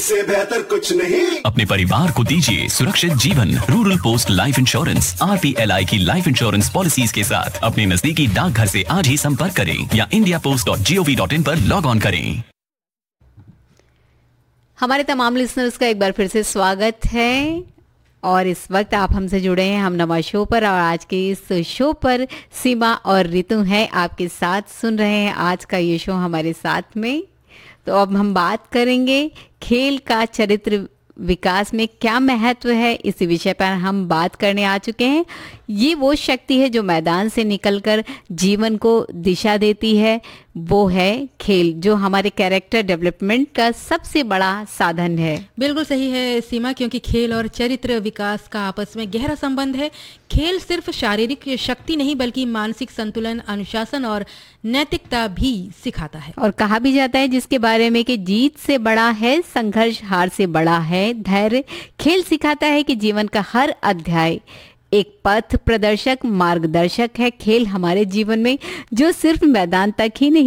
इससे बेहतर कुछ नहीं। अपने परिवार को दीजिए सुरक्षित जीवन। Rural post life insurance RPLI की लाइफ इंश्योरेंस पॉलिसीज के साथ अपने नजदीकी डाकघर से आज ही संपर्क करें या indiapost.gov.in पर लॉग ऑन करें। हमारे तमाम लिसनर्स का एक बार फिर से स्वागत है और इस वक्त आप हमसे जुड़े हैं हम नमा शो पर, और आज के इस शो पर सीमा और रितु हैं आपके साथ। सुन रहे हैं आज का ये शो हमारे साथ में। तो अब हम बात करेंगे खेल का चरित्र विकास में क्या महत्व है, इसी विषय पर हम बात करने आ चुके हैं। ये वो शक्ति है जो मैदान से निकलकर जीवन को दिशा देती है, वो है खेल, जो हमारे कैरेक्टर डेवलपमेंट का सबसे बड़ा साधन है। बिल्कुल सही है सीमा, क्योंकि खेल और चरित्र विकास का आपस में गहरा संबंध है। खेल सिर्फ शारीरिक शक्ति नहीं बल्कि मानसिक संतुलन, अनुशासन और नैतिकता भी सिखाता है। और कहा भी जाता है जिसके बारे में कि जीत से बड़ा है संघर्ष, हार से बड़ा है धैर्य। खेल सिखाता है कि जीवन का हर अध्याय एक पथ प्रदर्शक, मार्गदर्शक है। खेल हमारे जीवन में जो सिर्फ मैदान तक ही नहीं